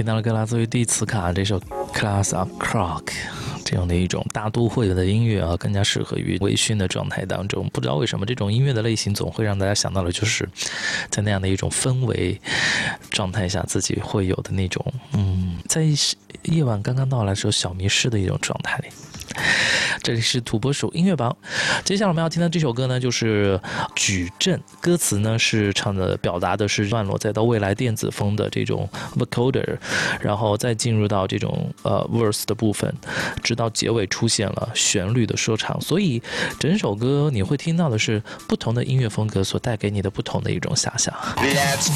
听到了格拉斯维蒂茨卡这首 Class of Clock 这样的一种大都会的音乐啊，更加适合于微醺的状态当中。不知道为什么这种音乐的类型总会让大家想到的就是在那样的一种氛围状态下自己会有的那种在夜晚刚刚到来的时候小迷失的一种状态里。这里是土拨鼠音乐榜，接下来我们要听的这首歌呢就是矩阵，歌词呢是表达的是段落，再到未来电子风的这种 vocoder， 然后再进入到这种verse 的部分，直到结尾出现了旋律的说唱，所以整首歌你会听到的是不同的音乐风格所带给你的不同的一种遐想。